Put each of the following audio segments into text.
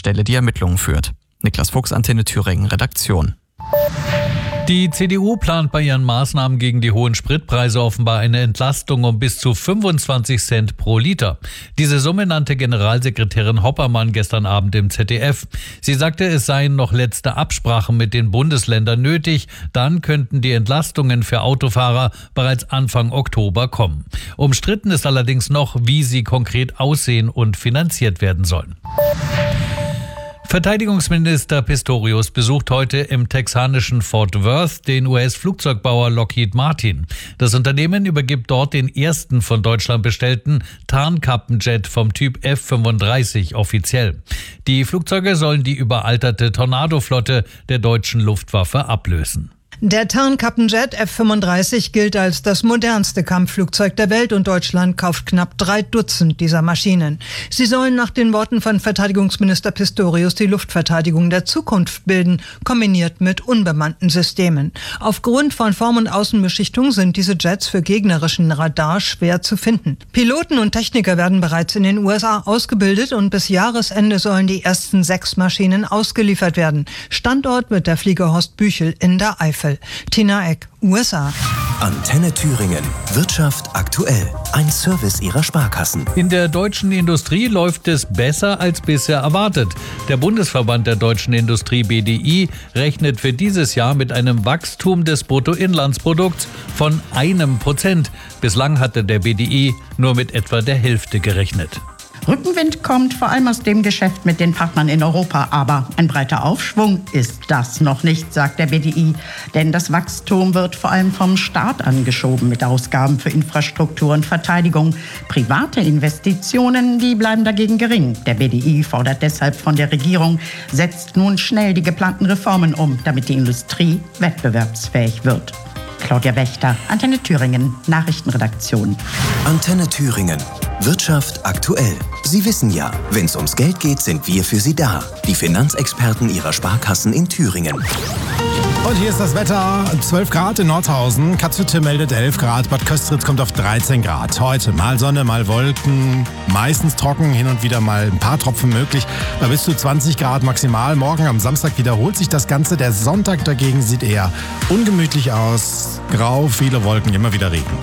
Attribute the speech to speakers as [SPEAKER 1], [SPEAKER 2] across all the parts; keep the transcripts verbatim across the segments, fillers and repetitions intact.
[SPEAKER 1] Ermittlungsstelle die Ermittlungen führt. Niklas Fuchs, Antenne Thüringen, Redaktion.
[SPEAKER 2] Die C D U plant bei ihren Maßnahmen gegen die hohen Spritpreise offenbar eine Entlastung um bis zu fünfundzwanzig Cent pro Liter. Diese Summe nannte Generalsekretärin Hoppermann gestern Abend im Z D F. Sie sagte, es seien noch letzte Absprachen mit den Bundesländern nötig. Dann könnten die Entlastungen für Autofahrer bereits Anfang Oktober kommen. Umstritten ist allerdings noch, wie sie konkret aussehen und finanziert werden sollen. Verteidigungsminister Pistorius besucht heute im texanischen Fort Worth den U S-Flugzeugbauer Lockheed Martin. Das Unternehmen übergibt dort den ersten von Deutschland bestellten Tarnkappenjet vom Typ F fünfunddreißig offiziell. Die Flugzeuge sollen die überalterte Tornado-Flotte der deutschen Luftwaffe ablösen.
[SPEAKER 3] Der Tarnkappenjet F fünfunddreißig gilt als das modernste Kampfflugzeug der Welt und Deutschland kauft knapp drei Dutzend dieser Maschinen. Sie sollen nach den Worten von Verteidigungsminister Pistorius die Luftverteidigung der Zukunft bilden, kombiniert mit unbemannten Systemen. Aufgrund von Form- und Außenbeschichtung sind diese Jets für gegnerischen Radar schwer zu finden. Piloten und Techniker werden bereits in den U S A ausgebildet und bis Jahresende sollen die ersten sechs Maschinen ausgeliefert werden. Standort wird der Flieger Horst Büchel in der Eifel. Tina Eck, U S A.
[SPEAKER 4] Antenne Thüringen. Wirtschaft aktuell. Ein Service ihrer Sparkassen.
[SPEAKER 2] In der deutschen Industrie läuft es besser als bisher erwartet. Der Bundesverband der deutschen Industrie B D I rechnet für dieses Jahr mit einem Wachstum des Bruttoinlandsprodukts von einem Prozent. Bislang hatte der B D I nur mit etwa der Hälfte gerechnet.
[SPEAKER 5] Rückenwind kommt vor allem aus dem Geschäft mit den Partnern in Europa. Aber ein breiter Aufschwung ist das noch nicht, sagt der B D I. Denn das Wachstum wird vor allem vom Staat angeschoben mit Ausgaben für Infrastruktur und Verteidigung. Private Investitionen, die bleiben dagegen gering. Der B D I fordert deshalb von der Regierung, setzt nun schnell die geplanten Reformen um, damit die Industrie wettbewerbsfähig wird. Claudia Wächter, Antenne Thüringen, Nachrichtenredaktion.
[SPEAKER 4] Antenne Thüringen. Wirtschaft aktuell. Sie wissen ja, wenn es ums Geld geht, sind wir für Sie da. Die Finanzexperten Ihrer Sparkassen in Thüringen.
[SPEAKER 6] Und hier ist das Wetter. zwölf Grad in Nordhausen, Katzhütte meldet elf Grad, Bad Köstritz kommt auf dreizehn Grad. Heute mal Sonne, mal Wolken, meistens trocken, hin und wieder mal ein paar Tropfen möglich. Bei bis zu zwanzig Grad maximal. Morgen am Samstag wiederholt sich das Ganze. Der Sonntag dagegen sieht eher ungemütlich aus. Grau, viele Wolken, immer wieder Regen.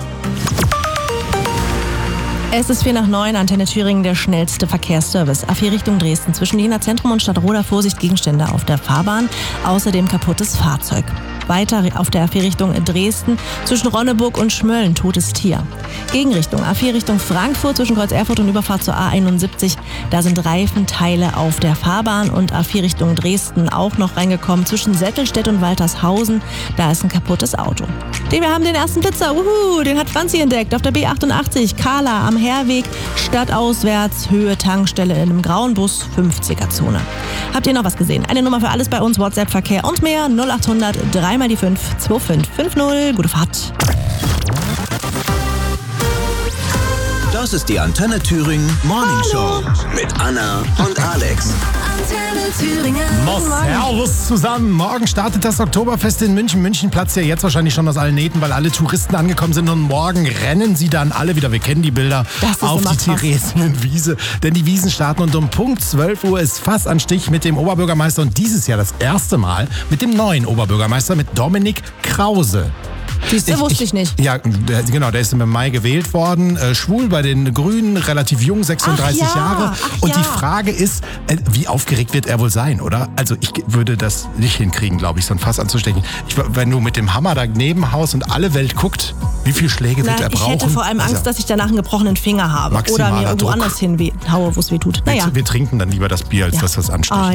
[SPEAKER 7] Es ist vier nach neun, Antenne Thüringen, der schnellste Verkehrsservice. A vier Richtung Dresden, zwischen Jena Zentrum und Stadtroda Vorsicht, Gegenstände auf der Fahrbahn, außerdem kaputtes Fahrzeug. Weiter auf der A vier Richtung Dresden, zwischen Ronneburg und Schmölln, totes Tier. Gegenrichtung A vier Richtung Frankfurt, zwischen Kreuz Erfurt und Überfahrt zur A einundsiebzig, da sind Reifenteile auf der Fahrbahn. Und A vier Richtung Dresden auch noch reingekommen, zwischen Sättelstedt und Waltershausen, da ist ein kaputtes Auto. Wir haben den ersten Blitzer, uhu, den hat Franzi entdeckt, auf der B achtundachtzig, Kahla am Herweg, stadtauswärts, Höhe Tankstelle in einem grauen Bus, fünfziger-Zone. Habt ihr noch was gesehen? Eine Nummer für alles bei uns, WhatsApp-Verkehr und mehr, null achthundert, drei mal die fünf, zwei fünf fünf null. Gute Fahrt.
[SPEAKER 4] Das ist die Antenne Thüringen Morning Show mit Anna und Alex.
[SPEAKER 8] Antenne Thüringen.
[SPEAKER 6] Servus zusammen. Morgen startet das Oktoberfest in München. München platzt ja jetzt wahrscheinlich schon aus allen Nähten, weil alle Touristen angekommen sind. Und morgen rennen sie dann alle wieder, wir kennen die Bilder, auf die Theresienwiese. Denn die Wiesen starten und um Punkt zwölf Uhr ist Fass an Stich mit dem Oberbürgermeister. Und dieses Jahr das erste Mal mit dem neuen Oberbürgermeister, mit Dominik Krause.
[SPEAKER 7] Siehste, wusste ich nicht.
[SPEAKER 6] Ja, der, genau, der ist im Mai gewählt worden. Äh, schwul bei den Grünen, relativ jung, sechsunddreißig
[SPEAKER 7] Ach ja,
[SPEAKER 6] Jahre.
[SPEAKER 7] ach
[SPEAKER 6] Und
[SPEAKER 7] ja.
[SPEAKER 6] die Frage ist, äh, wie aufgeregt wird er wohl sein, oder? Also ich würde das nicht hinkriegen, glaube ich, so ein Fass anzustechen. Ich, wenn du mit dem Hammer daneben haust und alle Welt guckt, wie viel Schläge wird
[SPEAKER 7] Na,
[SPEAKER 6] er brauchen?
[SPEAKER 7] Ich hätte vor allem Angst,
[SPEAKER 6] also,
[SPEAKER 7] dass ich danach einen gebrochenen Finger habe. Oder mir irgendwo
[SPEAKER 6] Druck.
[SPEAKER 7] anders hinhaue, wo es weh tut. Naja.
[SPEAKER 6] Wir, wir trinken dann lieber das Bier, als
[SPEAKER 7] Ja.
[SPEAKER 6] dass wir es anstechen.
[SPEAKER 7] Ah,